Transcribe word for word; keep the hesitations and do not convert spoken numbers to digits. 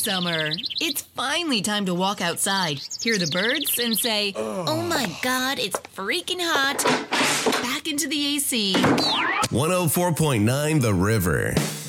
summer. It's finally time to walk outside, hear the birds, and say, oh my God, it's freaking hot. Back into the A C. one oh four point nine The River.